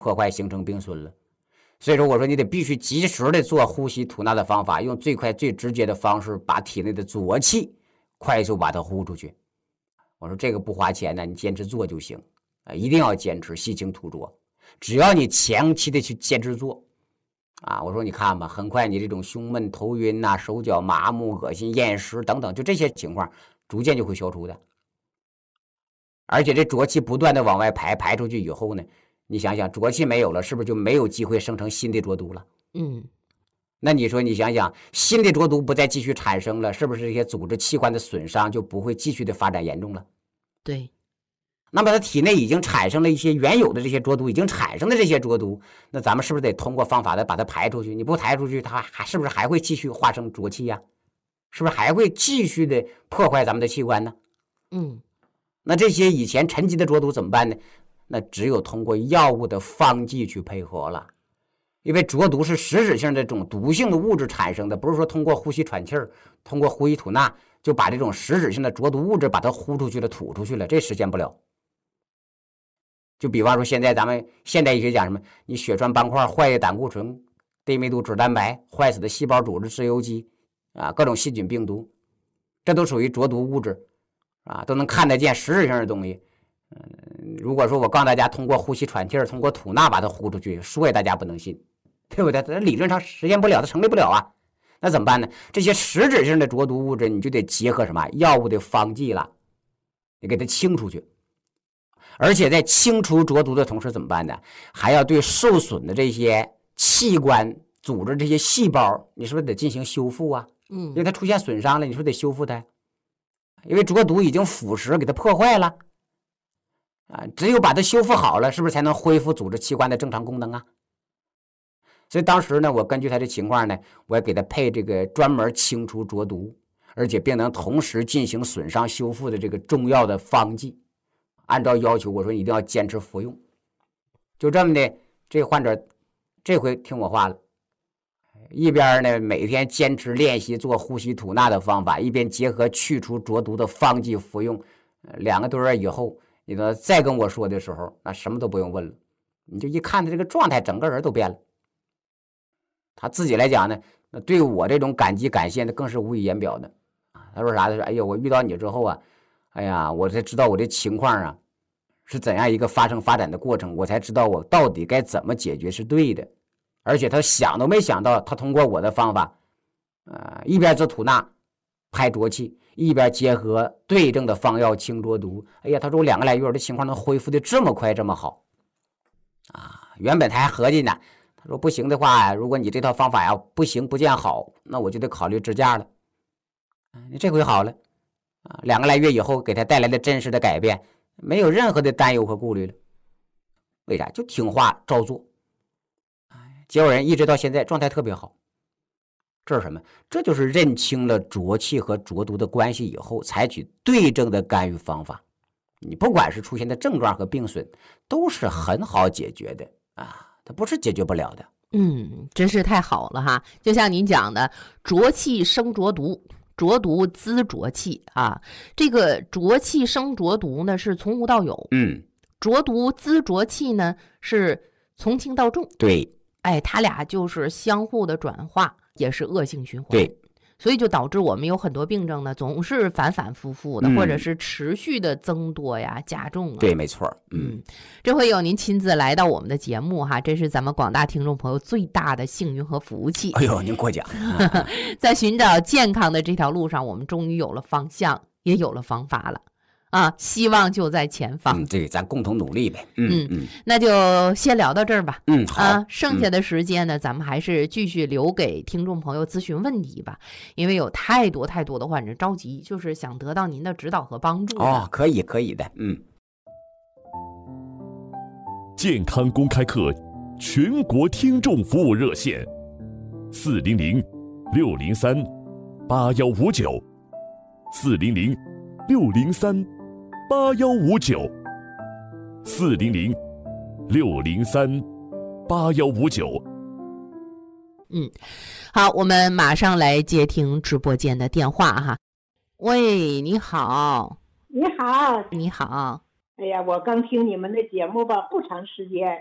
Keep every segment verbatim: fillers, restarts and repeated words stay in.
破坏形成病损了。所以说我说你得必须及时的做呼吸吐纳的方法，用最快最直接的方式把体内的浊气快速把它呼出去。我说这个不花钱呢，你坚持做就行啊，一定要坚持，细清吐浊。只要你长期的去坚持做啊，我说你看吧，很快你这种胸闷头晕啊，手脚麻木恶心厌食等等，就这些情况逐渐就会消除的。而且这浊气不断的往外排，排出去以后呢，你想想浊气没有了，是不是就没有机会生成新的浊毒了？ 嗯， 那你说你想想，新的浊毒不再继续产生了，是不是这些组织器官的损伤就不会继续的发展严重了？ 对。 那么它体内已经产生了一些原有的这些浊毒，已经产生的这些浊毒，那咱们是不是得通过方法的把它排出去？你不排出去，它还是不是还会继续化生浊气呀？是不是还会继续的破坏咱们的器官呢？ 嗯， 那这些以前沉积的浊毒怎么办呢？那只有通过药物的方剂去配合了。因为浊毒是实质性的这种毒性的物质产生的，不是说通过呼吸喘气儿，通过呼吸吐纳就把这种实质性的浊毒物质把它呼出去了、吐出去了，这实现不了。就比方说现在咱们现代医学讲什么，你血栓斑块、坏的胆固醇、低密度脂蛋白、坏死的细胞组织、自由基啊，各种细菌病毒，这都属于浊毒物质啊，都能看得见实质性的东西。嗯，如果说我告诉大家通过呼吸喘气儿、通过吐纳把它呼出去，说给大家不能信，对不对？它理论上实现不了，它成立不了啊。那怎么办呢？这些实质性的浊毒物质，你就得结合什么药物的方剂了，你给它清出去。而且在清除浊毒的同时怎么办呢？还要对受损的这些器官组织、这些细胞，你是不是得进行修复啊？ 嗯， 因为它出现损伤了，你是不是得修复它？因为浊毒已经腐蚀，给它破坏了啊，只有把它修复好了，是不是才能恢复组织器官的正常功能啊？所以当时呢，我根据他的情况呢，我也给他配这个专门清除浊毒，而且并能同时进行损伤修复的这个中药的方剂。按照要求，我说一定要坚持服用。就这么的，这患者这回听我话了，一边呢每天坚持练习做呼吸吐纳的方法，一边结合去除浊毒的方剂服用。两个多月以后，你呢再跟我说的时候，那什么都不用问了，你就一看他这个状态，整个人都变了。他自己来讲呢，那对我这种感激感谢呢，更是无以言表的。他说啥？他说：“哎呀，我遇到你之后啊，哎呀，我才知道我这情况啊是怎样一个发生发展的过程，我才知道我到底该怎么解决是对的。而且他想都没想到，他通过我的方法，呃，一边做吐纳排浊气，一边结合对症的方药清浊毒。哎呀，他说我两个来月的情况能恢复的这么快这么好啊！原本他还合计呢，他说不行的话，如果你这套方法呀不行不见好，那我就得考虑支架了。你这回好了啊，两个来月以后给他带来的真实的改变，没有任何的担忧和顾虑了。为啥？就听话照做。结果人一直到现在状态特别好。这是什么？这就是认清了浊气和浊毒的关系以后，采取对症的干预方法。你不管是出现的症状和病损，都是很好解决的啊，它不是解决不了的。 嗯，真是太好了哈！就像您讲的，浊气生浊毒，浊毒滋浊气啊。这个浊气生浊毒呢，是从无到有； 嗯， 浊毒滋浊气呢，是从轻到重。 对， 哎，它俩就是相互的转化，也是恶性循环。 对， 所以就导致我们有很多病症呢，总是反反复复的， 嗯、 或者是持续的增多呀、加重啊。 对，没错。 嗯，嗯这回有您亲自来到我们的节目哈，这是咱们广大听众朋友最大的幸运和福气。 哎呦，您过奖。 在寻找健康的这条路上，我们终于有了方向，也有了方法了。啊，希望就在前方。 嗯，对，咱共同努力呗。嗯嗯，那就先聊到这儿吧。 嗯，好。 啊，剩下的时间呢，嗯、咱们还是继续留给听众朋友咨询问题吧，因为有太多太多的患者着急，就是想得到您的指导和帮助。 哦，可以，可以的。嗯。 健康公开课全国听众服务热线：四零零六零三八幺五九，四零零六零三。八幺五九，四零零六零三八幺五九。 嗯，好，我们马上来接听直播间的电话哈。喂，你好。 你好。 你好。 哎呀，我刚听你们的节目吧，不长时间，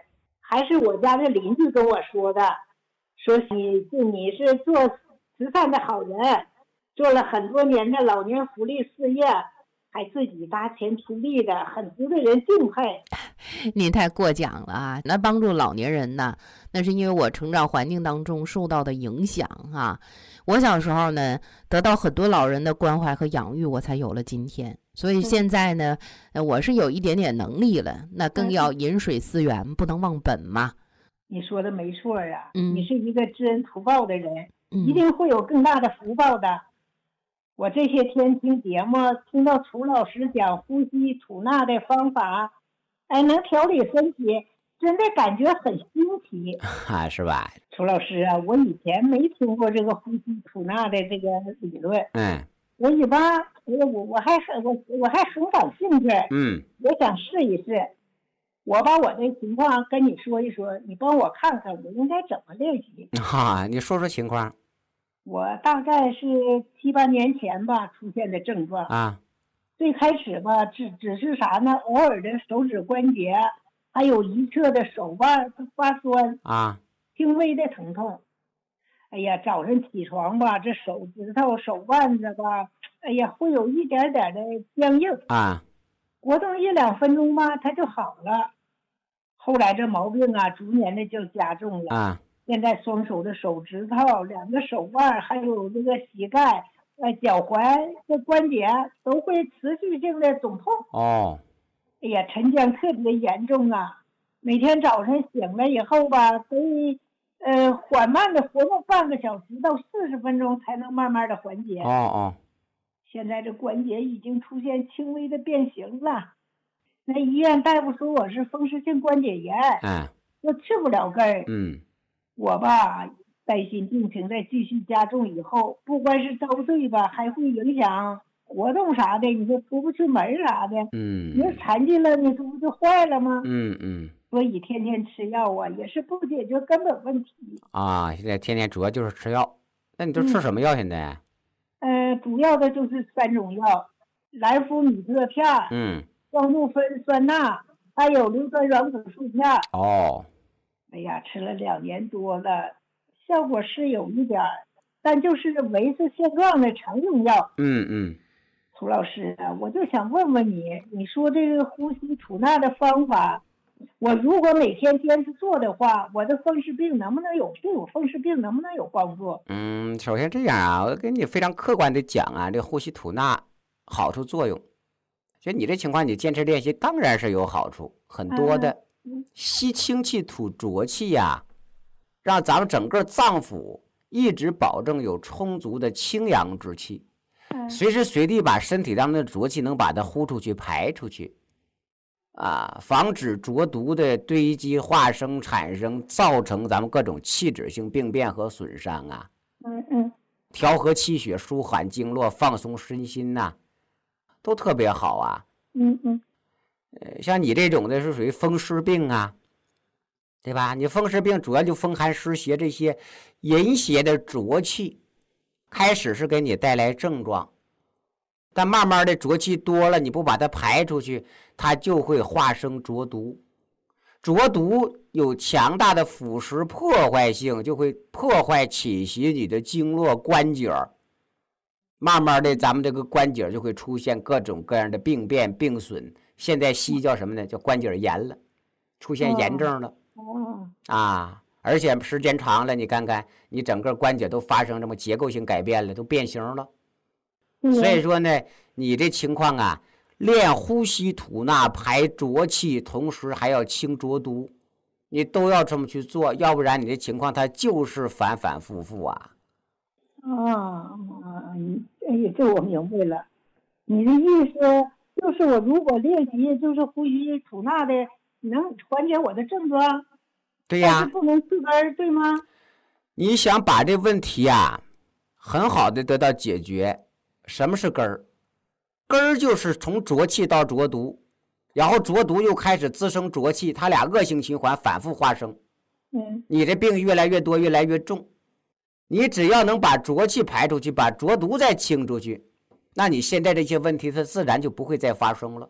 还是我家的邻居跟我说的，说你你是做慈善的好人，做了很多年的老年福利事业，还自己搭钱出力的，很值得人敬佩。 您太过奖了啊！那帮助老年人呢，那是因为我成长环境当中受到的影响啊。我小时候呢，得到很多老人的关怀和养育，我才有了今天。所以现在呢，呃我是有一点点能力了，那更要饮水思源，不能忘本嘛。 你说的没错啊， 嗯你是一个知恩图报的人， 嗯一定会有更大的福报的。我这些天听节目，听到楚老师讲呼吸吐纳的方法，哎，能调理身体，真的感觉很新奇啊，是吧？ 楚老师啊，我以前没听过这个呼吸吐纳的这个理论， 嗯我一般我我我还很我我还很感兴趣， 嗯， 我想试一试。我把我的情况跟你说一说，你帮我看看我应该怎么练习。 哈、啊，你说说情况我大概是七八年前吧出现的症状啊。 最开始吧，只只是啥呢？偶尔的手指关节，还有一侧的手腕发酸啊， 轻微的疼痛。哎呀，早晨起床吧，这手指头、手腕子吧，哎呀，会有一点点的僵硬啊， 活动一两分钟吧，它就好了。后来这毛病啊，逐年的就加重了。 啊， 现在双手的手指头、两个手腕，还有这个膝盖、呃脚踝的关节都会持续性的肿痛。 哦， 哎呀，沉僵特别严重啊！每天早晨醒了以后吧，得呃缓慢的活动半个小时到四十分钟才能慢慢的缓解。 哦哦， 现在这关节已经出现轻微的变形了。那医院大夫说我是风湿性关节炎， 嗯我治不了根儿。 嗯， 我吧担心病情再继续加重以后，不光是遭罪吧，还会影响活动啥的，你说出不去门啥的， 嗯， 你说残疾了，你这不就坏了吗？ 嗯嗯， 所以天天吃药啊，也是不解决根本问题。 啊，现在天天主要就是吃药，那你都吃什么药现在？ 呃，主要的就是三种药：莱福米特片、 嗯， 双氯芬酸钠，还有硫酸软骨素片。 哦， 哎呀，吃了两年多了，效果是有一点儿，但就是维持现状的常用药。 嗯嗯， 楚老师啊，我就想问问你，你说这个呼吸吐纳的方法，我如果每天坚持做的话，我的风湿病能不能有对我风湿病能不能有帮助？ 嗯，首先这样啊，我跟你非常客观的讲啊，这呼吸吐纳好处作用，就你这情况，你坚持练习当然是有好处，很多的。吸清气吐浊气呀、啊，让咱们整个脏腑一直保证有充足的清阳之气，随时随地把身体当中的浊气能把它呼出去、排出去，啊，防止浊毒的堆积、化生、产生，造成咱们各种气质性病变和损伤啊。 嗯嗯， 调和气血、舒缓经络、放松身心呐、啊，都特别好啊。 嗯嗯。 呃，像你这种的是属于风湿病啊，对吧？你风湿病主要就风寒湿邪这些淫邪的浊气，开始是给你带来症状，但慢慢的浊气多了，你不把它排出去，它就会化生浊毒。浊毒有强大的腐蚀破坏性，就会破坏侵袭你的经络关节，慢慢的咱们这个关节就会出现各种各样的病变病损。现在西医叫什么呢？叫关节炎了，出现炎症了。 哦， 啊，而且时间长了，你看看，你整个关节都发生这么结构性改变了，都变形了。所以说呢，你这情况啊，练呼吸吐纳排浊气，同时还要清浊毒，你都要这么去做，要不然你这情况它就是反反复复啊。 啊，哎呀，这我明白了，你的意思就是我如果练习就是呼吸吐纳的，能缓解我的症状。 对呀、 但是不能治根儿，对吗？ 你想把这问题啊，很好的得到解决。什么是根儿？根儿就是从浊气到浊毒，然后浊毒又开始滋生浊气，它俩恶性循环，反复发生。 嗯， 你这病越来越多，越来越重。你只要能把浊气排出去，把浊毒再清出去，那你现在这些问题它自然就不会再发生了。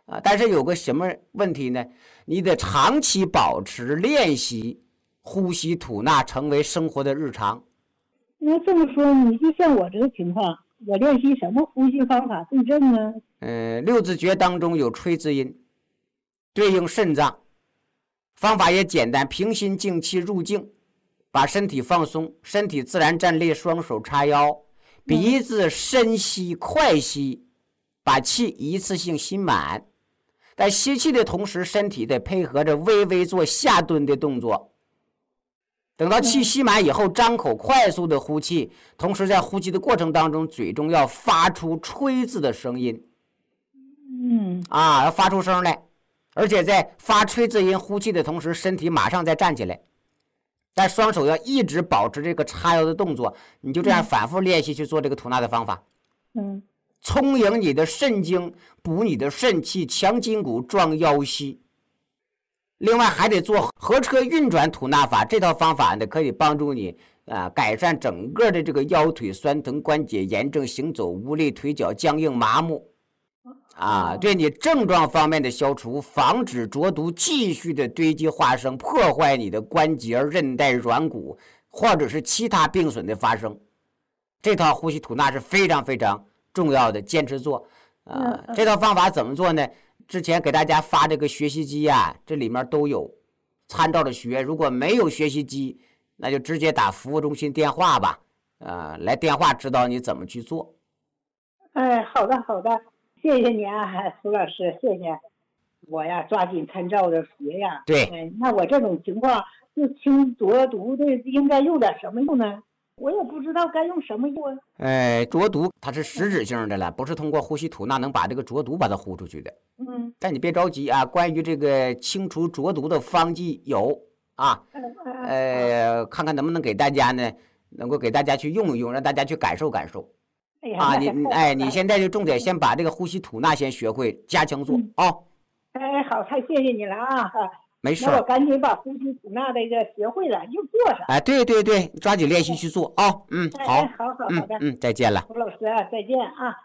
啊，但是有个什么问题呢？你得长期保持练习呼吸吐纳，成为生活的日常。 那这么说，你就像我这个情况，我练习什么呼吸方法对症呢？ 嗯、呃，六字诀当中有吹字音，对应肾脏。方法也简单，平心静气入静，把身体放松，身体自然站立，双手叉腰，鼻子深吸快吸，把气一次性吸满。在吸气的同时，身体得配合着微微做下蹲的动作。等到气吸满以后，张口快速的呼气，同时在呼气的过程当中，嘴中要发出吹字的声音。 嗯， 啊，要发出声来，而且在发吹字音呼气的同时，身体马上再站起来，但双手要一直保持这个叉腰的动作。你就这样反复练习去做这个吐纳的方法。 嗯， 充盈你的肾精，补你的肾气，强筋骨，壮腰膝。另外还得做合车运转吐纳法，这套方法呢可以帮助你啊、呃、改善整个的这个腰腿酸疼、关节炎症、行走无力、腿脚僵硬麻木啊，对你症状方面的消除，防止浊毒继续的堆积化生，破坏你的关节、韧带、软骨或者是其他病损的发生。这套呼吸吐纳是非常非常重要的，坚持做啊、呃。这套方法怎么做呢？之前给大家发这个学习机啊，这里面都有，参照着学。如果没有学习机，那就直接打服务中心电话吧，呃，来电话指导你怎么去做。 哎，好的好的，谢谢你啊，苏老师，谢谢。我呀，抓紧参照着学呀。 对， 哎，那我这种情况，就清浊毒的应该用点什么用呢？我也不知道该用什么用啊。 哎，浊毒它是实质性的了，不是通过呼吸吐纳能把这个浊毒把它呼出去的。 嗯， 但你别着急啊，关于这个清除浊毒的方剂有啊，呃，看看能不能给大家呢，能够给大家去用一用，让大家去感受感受。 哎呀， 啊，你哎，你现在就重点先把这个呼吸吐纳先学会，加强做啊。哦、 哎，好，太谢谢你了啊！ 没事， 那我赶紧把呼吸吐纳这个学会了，又做上。 哎，对对对，抓紧练习去做啊、哦。嗯，好， 哎，好好好的， 嗯嗯，再见了， 胡老师啊，再见啊。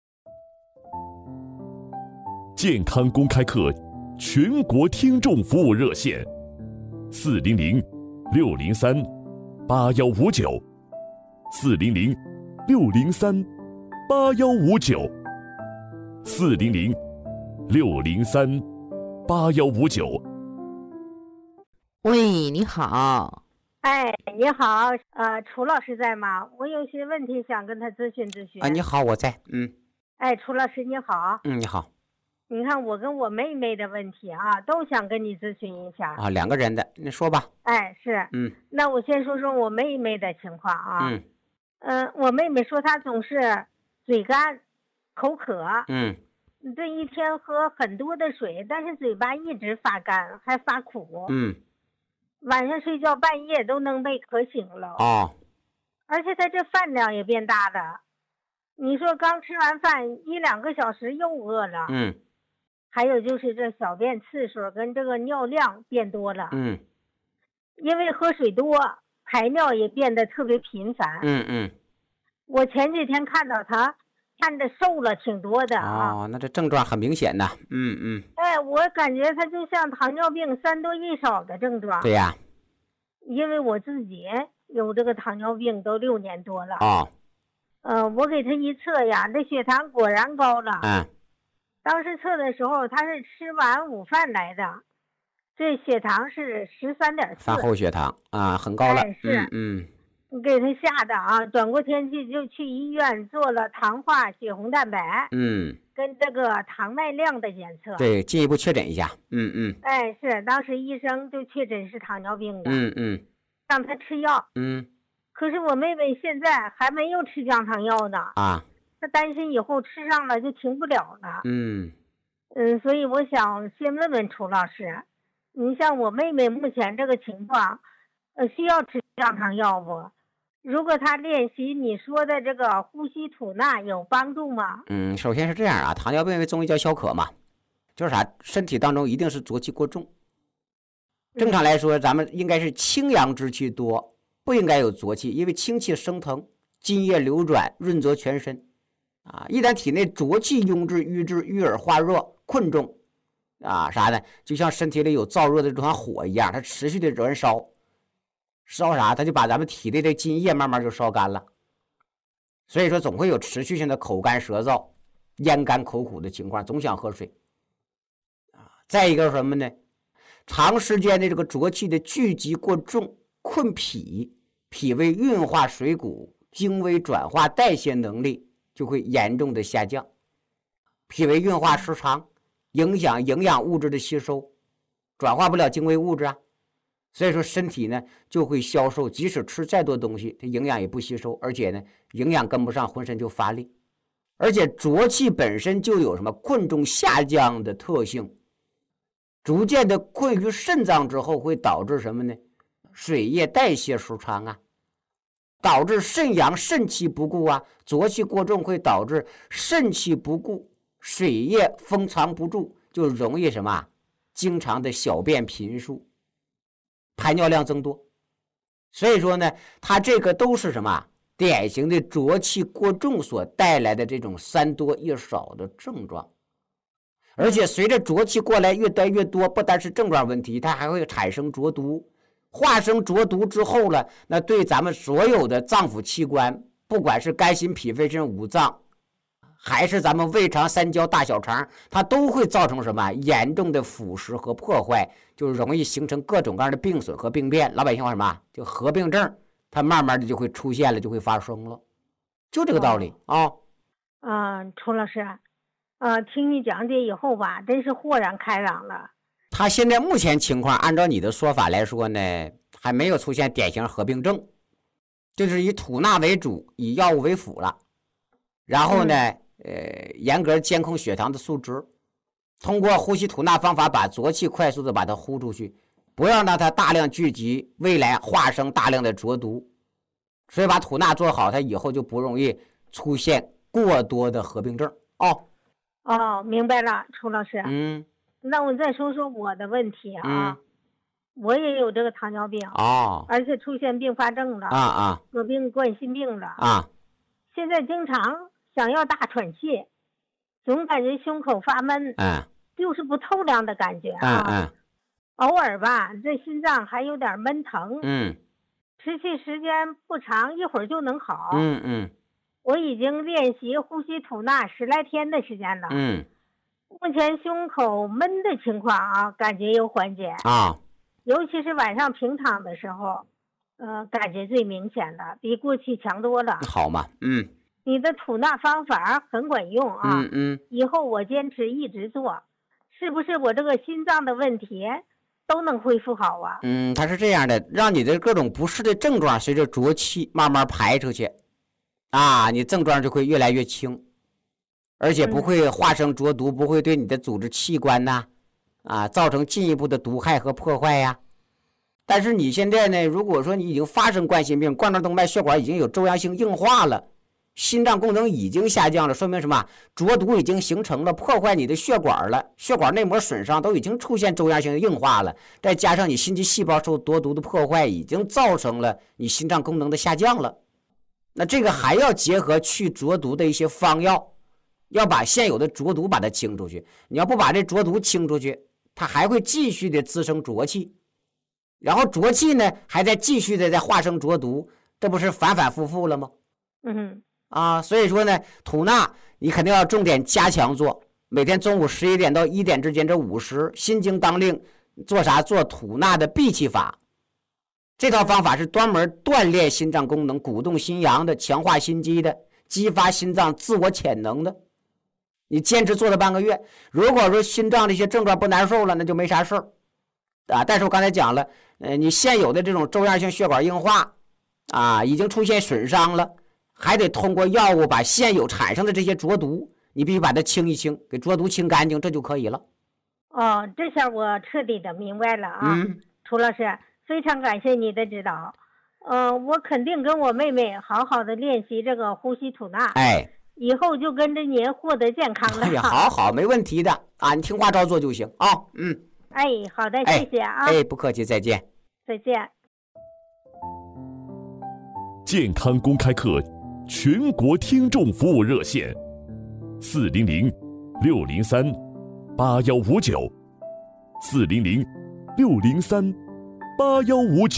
健康公开课全国听众服务热线：四零零六零三八幺五九，四零零六零三八幺五九，四零零六零三八幺五九。 喂，你好。 哎，你好，呃，楚老师在吗？我有些问题想跟他咨询咨询。 啊，你好，我在，嗯。 哎，楚老师你好。 嗯，你好。 你看我跟我妹妹的问题啊，都想跟你咨询一下。 啊，两个人的，你说吧。 哎，是。 嗯。 那我先说说我妹妹的情况啊。 嗯。 嗯、呃，我妹妹说她总是嘴干、口渴。 嗯。 这一天喝很多的水，但是嘴巴一直发干，还发苦。 嗯。 晚上睡觉半夜都能被渴醒了。 哦。 而且她这饭量也变大了。你说刚吃完饭一两个小时又饿了。 嗯。 还有就是这小便次数跟这个尿量变多了。 嗯。 因为喝水多，排尿也变得特别频繁。 嗯嗯。 我前几天看到她看着瘦了挺多的啊。 哦，那这症状很明显呐。嗯嗯。 哎，我感觉她就像糖尿病三多一少的症状。 对呀。 因为我自己有这个糖尿病都六年多了。 哦。 呃，我给她一测呀，这血糖果然高了。 嗯。 当时测的时候，她是吃完午饭来的，这血糖是十三点四。 饭后血糖啊，很高了。 哎、是。 嗯嗯。给她吓的啊！转过天气就去医院做了糖化血红蛋白。 嗯。 跟这个糖耐量的检测。 对，进一步确诊一下。嗯嗯。 哎，是，当时医生就确诊是糖尿病的。 嗯嗯。 让她吃药。 嗯。 可是我妹妹现在还没有吃降糖药呢。 啊。 她担心以后吃上了就停不了了。 嗯。 嗯，所以我想先问问楚老师，你像我妹妹目前这个情况，呃，需要吃降糖药不？如果她练习你说的这个呼吸吐纳有帮助吗？ 嗯，首先是这样啊，糖尿病因为中医叫消渴嘛，就是啥，身体当中一定是浊气过重。正常来说，咱们应该是清阳之气多，不应该有浊气，因为清气升腾，津液流转，润泽全身。啊，一旦体内浊气壅滞、瘀滞、淤而化热， 困重啊，啥的，就像身体里有燥热的这团火一样，它持续的燃烧，烧啥？它就把咱们体内的津液慢慢就烧干了。所以说，总会有持续性的口干舌燥、咽干口苦的情况，总想喝水。啊，再一个是什么呢？长时间的这个浊气的聚集过重，困脾，脾胃运化水谷、精微转化代谢能力就会严重的下降，脾胃运化失常，影响营养物质的吸收，转化不了精微物质啊。所以说身体呢就会消瘦，即使吃再多东西，它营养也不吸收，而且呢营养跟不上，浑身就乏力。而且浊气本身就有什么困重下降的特性，逐渐的困于肾脏之后，会导致什么呢？水液代谢失常啊，导致肾阳肾气不固啊。浊气过重会导致肾气不固，水液封藏不住，就容易什么？经常的小便频数，排尿量增多。所以说呢，它这个都是什么？典型的浊气过重所带来的这种三多一少的症状。而且随着浊气过来越来越多，不单是症状问题，它还会产生浊毒。化生浊毒之后了，那对咱们所有的脏腑器官，不管是肝心脾肺肾五脏，还是咱们胃肠三焦大小肠，它都会造成什么严重的腐蚀和破坏，就容易形成各种各样的病损和病变。老百姓话什么？就合并症，它慢慢的就会出现了，就会发生了，就这个道理啊。 嗯、哦呃，楚老师，呃，听你讲解以后吧，真是豁然开朗了。 他现在目前情况，按照你的说法来说呢，还没有出现典型合并症，就是以吐纳为主，以药物为辅了。然后呢，嗯、呃，严格监控血糖的数值，通过呼吸吐纳方法把浊气快速的把它呼出去，不要让它大量聚集，未来化生大量的浊毒。所以把吐纳做好，它以后就不容易出现过多的合并症。哦哦，明白了，楚老师。 嗯。 那我再说说我的问题啊，嗯、我也有这个糖尿病哦， 而且出现并发症了啊啊， 合并冠心病了啊， 现在经常想要大喘气，总感觉胸口发闷， 嗯， 就是不透亮的感觉啊， 嗯嗯， 偶尔吧，这心脏还有点闷疼， 嗯， 持续时间不长，一会儿就能好， 嗯嗯， 我已经练习呼吸吐纳十来天的时间了， 嗯。 目前胸口闷的情况啊，感觉有缓解啊， 尤其是晚上平躺的时候，呃，感觉最明显的，比过去强多了。 好嘛，嗯， 你的吐纳方法很管用啊， 嗯嗯， 以后我坚持一直做，是不是我这个心脏的问题都能恢复好啊？ 嗯，它是这样的，让你的各种不适的症状随着浊气慢慢排出去，啊，你症状就会越来越轻。而且不会化生浊毒，不会对你的组织器官呐，啊，造成进一步的毒害和破坏呀。但是你现在呢，如果说你已经发生冠心病，冠状动脉血管已经有粥样性硬化了，心脏功能已经下降了，说明什么？浊毒已经形成了，破坏你的血管了，血管内膜损伤都已经出现粥样性硬化了，再加上你心肌细胞受浊毒的破坏，已经造成了你心脏功能的下降了。那这个还要结合去浊毒的一些方药。要把现有的浊毒把它清出去，你要不把这浊毒清出去，它还会继续的滋生浊气，然后浊气呢还在继续的在化生浊毒，这不是反反复复了吗？ 嗯啊，所以说呢，吐纳你肯定要重点加强做，每天中午十一点到一点之间这午时，心经当令做啥？做吐纳的闭气法。这套方法是专门锻炼心脏功能、鼓动心阳的、强化心肌的、激发心脏自我潜能的。你坚持做了半个月，如果说心脏这些症状不难受了，那就没啥事儿啊。但是我刚才讲了，呃，你现有的这种粥样性血管硬化啊，已经出现损伤了，还得通过药物把现有产生的这些浊毒，你必须把它清一清，给浊毒清干净，这就可以了。 哦，这下我彻底的明白了啊， 嗯， 楚老师，非常感谢你的指导。呃，我肯定跟我妹妹好好的练习这个呼吸吐纳。 哎。 以后就跟着您获得健康了。 哎呀，好好，没问题的啊，你听话照做就行啊。嗯， 哎，好的，谢谢啊。 哎，不客气，再见。 再见。 健康公开课全国听众服务热线：四零零六零三八幺五九，四零零六零三八幺五九。